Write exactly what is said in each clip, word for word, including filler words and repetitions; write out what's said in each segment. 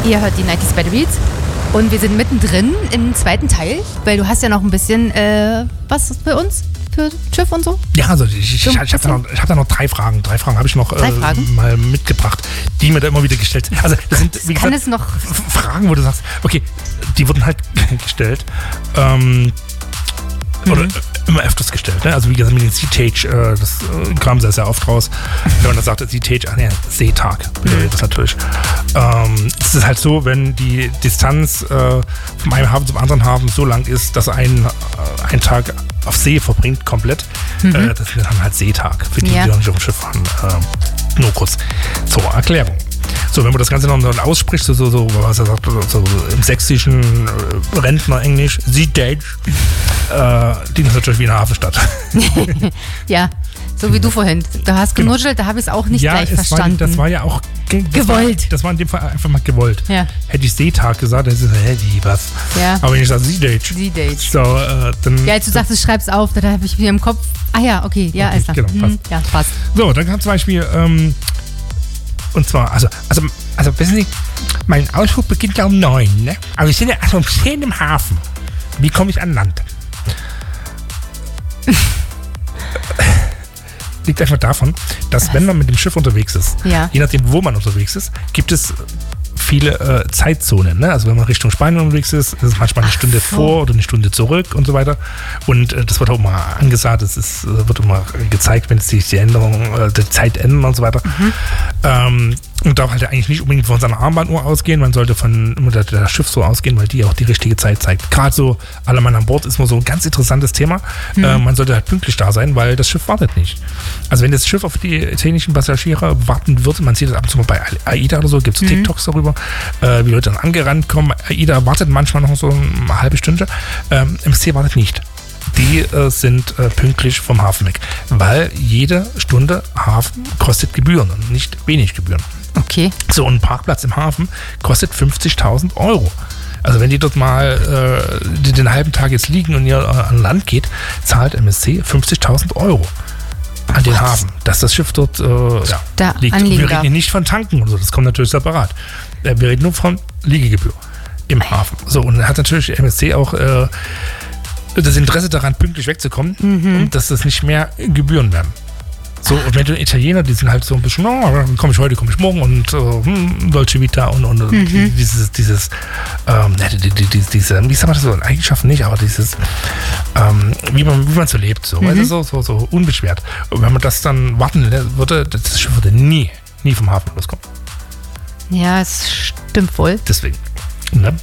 Ihr hört die neunzig by the Beats und wir sind mittendrin im zweiten Teil, weil du hast ja noch ein bisschen, äh, was für uns? Für Schiff und so? Ja, also ich, ich, ich, ich habe da, noch, hab da noch drei Fragen. Drei Fragen habe ich noch äh, mal mitgebracht, die mir da immer wieder gestellt sind. Also das sind, wie Kann gesagt, es noch Fragen, wo du sagst, okay, die wurden halt gestellt. Ähm, mhm. Oder immer öfters gestellt. Ne? Also wie gesagt, mit dem Sea-Tage, äh, das äh, kam sehr, sehr oft raus. Wenn man das sagt, Sea-Tage, ach ne, Seetag bedeutet mhm. das natürlich. Ähm, es ist halt so, wenn die Distanz äh, von einem Hafen zum anderen Hafen so lang ist, dass ein, äh, ein Tag auf See verbringt, komplett. Mhm. Äh, das wird dann halt Seetag, für die, ja. die noch nicht auf dem Schiff fahren. Äh, nur kurz zur Erklärung. So, wenn man das Ganze noch ausspricht, so, so, so was er sagt, so im sächsischen äh, Rentner-Englisch, Sea-Tage, äh, die ist natürlich wie eine Hafenstadt. Ja, so wie du vorhin. Du hast genuschelt, da habe ich es auch nicht ja, gleich es verstanden. War, das war ja auch ge- das gewollt. War, das war in dem Fall einfach mal gewollt. Ja. Hätte ich Seetag gesagt, dann ist es, hä, die, was? Ja. Aber wenn ich sage Sea-Tage, Sea-Tage. so, äh, dann... Ja, als du sagst, schreib's auf, dann habe ich wieder im Kopf, ah ja, okay, ja, okay, alles klar. genau, hm, ja, passt. So, dann kam zum Beispiel, ähm, und zwar, also, also, also, wissen Sie, mein Ausflug beginnt ja um neun, ne? Aber wir sind ja erst um zehn im Hafen. Wie komme ich an Land? Liegt einfach davon, dass Was? wenn man mit dem Schiff unterwegs ist, ja. je nachdem, wo man unterwegs ist, gibt es viele äh, Zeitzonen. Ne? Also wenn man Richtung Spanien unterwegs ist, ist es manchmal eine Ach Stunde so. vor oder eine Stunde zurück und so weiter. Und äh, das wird auch mal angesagt, es ist, äh, wird immer gezeigt, wenn sich die Änderung, äh, die Zeit ändert und so weiter. Mhm. Ähm, und darf halt eigentlich nicht unbedingt von seiner Armbanduhr ausgehen, man sollte von der, der Schiffsuhr ausgehen, weil die auch die richtige Zeit zeigt. Gerade so, alle Mann an Bord ist mal so ein ganz interessantes Thema. Mhm. Äh, man sollte halt pünktlich da sein, weil das Schiff wartet nicht. Also wenn das Schiff auf die italienischen Passagiere warten würde, man sieht das ab und zu mal bei AIDA oder so, gibt es mhm. TikToks darüber, äh, wie Leute dann angerannt kommen. AIDA wartet manchmal noch so eine halbe Stunde. Ähm, M S C wartet nicht. Die äh, sind äh, pünktlich vom Hafen weg, weil jede Stunde Hafen kostet Gebühren und nicht wenig Gebühren. Okay. So ein Parkplatz im Hafen kostet fünfzigtausend Euro. Also wenn die dort mal äh, den, den halben Tag jetzt liegen und ihr äh, an Land geht, zahlt M S C fünfzigtausend Euro an den Hafen, dass das Schiff dort äh, ja, da liegt. Und wir reden hier nicht von Tanken oder so, das kommt natürlich separat. Äh, wir reden nur von Liegegebühr im Hafen. So, und dann hat natürlich M S C auch äh, das Interesse daran, pünktlich wegzukommen, mhm. und dass das nicht mehr Gebühren werden. So, und wenn du Italiener, die sind halt so ein bisschen, oh, dann komme ich heute, komme ich morgen und uh, Dolce Vita und, und mhm. dieses, dieses, ähm, die, die, die, diese, wie sagt man das so, Eigenschaften nicht, aber dieses, ähm, wie man, wie man so lebt, so, mhm. weißt du, so, so, so unbeschwert. Und wenn man das dann warten würde, das Schiff würde nie, nie vom Hafen loskommen. Ja, es stimmt wohl. Deswegen, ne?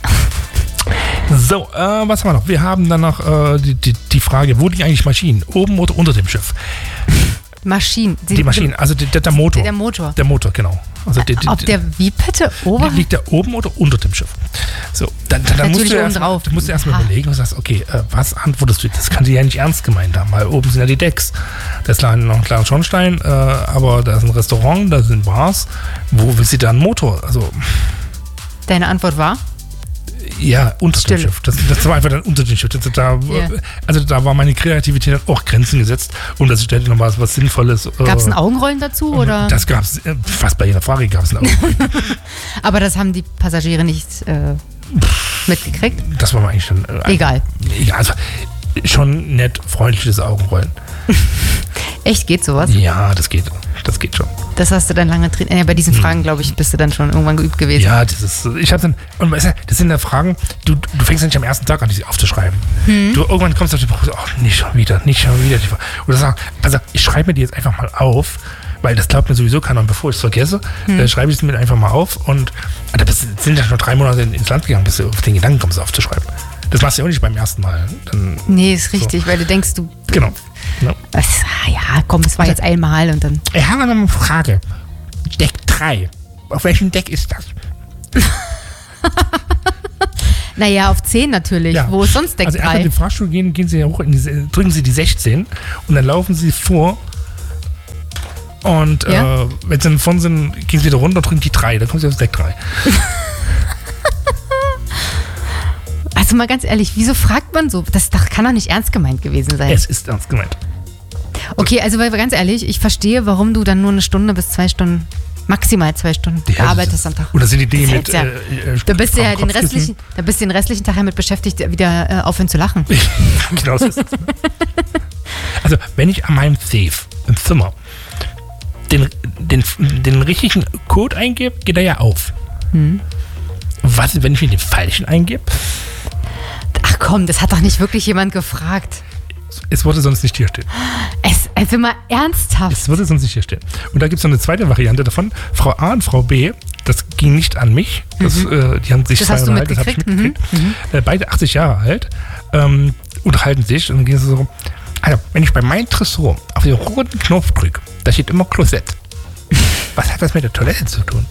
So, äh, was haben wir noch? Wir haben dann noch äh, die, die, die Frage, wo liegen eigentlich Maschinen? Oben oder unter dem Schiff? Maschinen. Die, die Maschinen, also der, der Motor. Der Motor. Der Motor, genau. Also die, die, Ob der wie bitte? Ober? Liegt der oben oder unter dem Schiff? So, dann, dann, dann musst du erst, drauf. Du musst erst mal überlegen und sagst, okay, äh, was antwortest du? Das kann sie ja nicht ernst gemeint haben, weil oben sind ja die Decks. Da ist noch ein kleiner Schornstein, äh, aber da ist ein Restaurant, da sind Bars. Wo wie sieht da ein Motor? Also, deine Antwort war? Ja, unter dem Schiff. Das, das war einfach dann unter dem Schiff. Das, da, yeah. Also da war meine Kreativität auch Grenzen gesetzt, um dass ich da noch was, was Sinnvolles. Gab es ein Augenrollen dazu? Oder? Das gab es, fast bei jeder Frage gab es ein Augenrollen. Aber das haben die Passagiere nicht äh, mitgekriegt? Das war mir eigentlich schon... Äh, Egal. Egal, also schon nett, freundliches Augenrollen. Echt, geht sowas? Ja, das geht. Das geht schon. Das hast du dann lange drin. Ja, bei diesen Fragen, glaube ich, bist du dann schon irgendwann geübt gewesen. Ja, das ist, ich habe dann, und weißt du, das sind ja Fragen, du, du fängst ja nicht am ersten Tag an, die aufzuschreiben. Hm. Du irgendwann kommst du auf die Brust, oh, nicht schon wieder, nicht schon wieder. Oder sagst, also ich schreibe mir die jetzt einfach mal auf, weil das glaubt mir sowieso keiner. Und bevor ich es vergesse, hm. dann schreibe ich es mir einfach mal auf. Und da sind ja schon drei Monate ins Land gegangen, bis du auf den Gedanken kommst, es aufzuschreiben. Das machst du ja auch nicht beim ersten Mal. Dann, nee, ist richtig, so. Weil du denkst, du... Genau. Ja, das, ja komm, es war jetzt einmal und dann... Ich habe noch eine Frage. Deck drei. Auf welchem Deck ist das? Naja, auf zehn natürlich. Ja. Wo ist sonst Deck also drei? Also erst in den Fahrstuhl gehen, gehen Sie hoch, in die, drücken Sie die sechzehn und dann laufen Sie vor. Und ja? äh, wenn Sie dann vorne sind, gehen Sie wieder runter, drücken die drei. Dann kommen Sie aufs Deck drei. Also mal ganz ehrlich, wieso fragt man so? Das kann doch nicht ernst gemeint gewesen sein. Es ist ernst gemeint. Okay, also weil ganz ehrlich, ich verstehe, warum du dann nur eine Stunde bis zwei Stunden Maximal zwei Stunden Die gearbeitet am Tag. Oder sind die Dinge Das mit... ist ja- Äh, äh, Da bist du ja den Kopfkissen? restlichen, da bist du den restlichen Tag damit beschäftigt, wieder äh, aufhören zu lachen. Genau so ist es. Also, wenn ich an meinem Safe im Zimmer den, den, den richtigen Code eingebe, geht er ja auf. Hm. Was ist, wenn ich mir den falschen eingebe? Ach komm, das hat doch nicht wirklich jemand gefragt. Es würde sonst nicht hier stehen. Es, also mal ernsthaft. Es würde sonst nicht hier stehen. Und da gibt es noch eine zweite Variante davon. Frau A und Frau B, das ging nicht an mich. Das, Mhm. äh, die haben sich Das zwei hast du unterhalten, das habe ich mitgekriegt? mitgekriegt. Äh, beide achtzig Jahre alt, ähm, unterhalten sich und dann gehen sie so, also, wenn ich bei meinem Tresor auf den roten Knopf drücke, da steht immer Klosett. Was hat das mit der Toilette zu tun?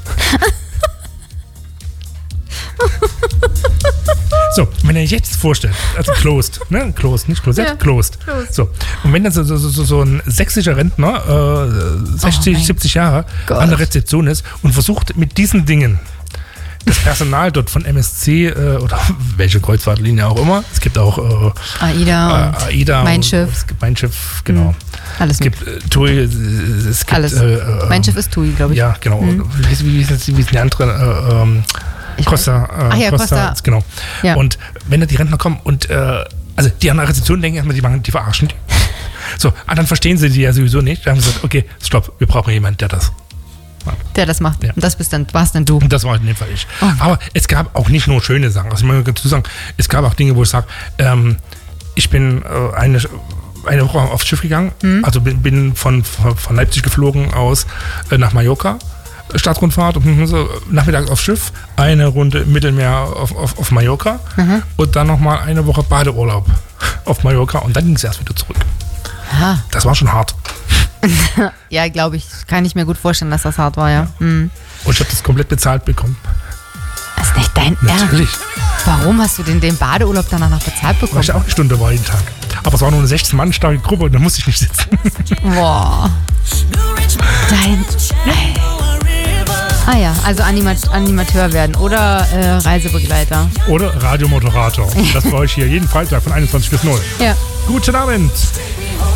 So, wenn ihr jetzt vorstellt, also closed, ne, closed, nicht Klosett, Ja, closed. closed. So, und wenn dann so, so, so, so ein sächsischer Rentner, äh, sechzig, mein siebzig Jahre, Gott. an der Rezeption ist und versucht mit diesen Dingen das Personal dort von M S C äh, oder welche Kreuzfahrtlinie auch immer, es gibt auch äh, Aida äh, AIDA, Mein und Schiff. es gibt Mein Schiff, genau. und alles Es gibt äh, TUI, es gibt Alles. Äh, äh, Mein Schiff ist Tui, glaube ich. Ja, genau. Mhm. Wie, wie, wie, ist- wie ist die andere? Äh, ähm, Ich Costa, äh, Ach ja, Costa. Genau. Ja. Und wenn da die Rentner kommen und äh, also die an der Rezeption denken erstmal, die, machen, die verarschen die. So, ah, dann verstehen sie die ja sowieso nicht. Dann haben sie gesagt, okay, stopp, wir brauchen jemanden, der das. Der das macht. Ja. Und das bist dann, warst dann du. Und das war in dem Fall ich. Oh. Aber es gab auch nicht nur schöne Sachen. Also ich muss dazu sagen, es gab auch Dinge, wo ich sage, ähm, ich bin äh, eine, eine Woche aufs Schiff gegangen, Mhm. also bin, bin von, von Leipzig geflogen aus äh, nach Mallorca. Stadtrundfahrt und so nachmittags aufs Schiff, eine Runde im Mittelmeer auf, auf, auf Mallorca Mhm. und dann nochmal eine Woche Badeurlaub auf Mallorca und dann ging es erst wieder zurück. Aha. Das war schon hart. Ja, glaube ich. Kann ich mir gut vorstellen, dass das hart war, ja. Mhm. Und ich habe das komplett bezahlt bekommen. Das ist nicht dein Natürlich. Ernst. Warum hast du denn den Badeurlaub danach noch bezahlt Weil bekommen? ich auch eine Stunde war jeden Tag. Aber es war nur eine sechzehn Mann starke Gruppe und da musste ich nicht sitzen. Boah. Dein. Ah ja, also Anima Animateur werden oder äh, Reisebegleiter. Oder Radiomoderator. Das brauche ich hier jeden Freitag von einundzwanzig bis null. Ja. Guten Abend.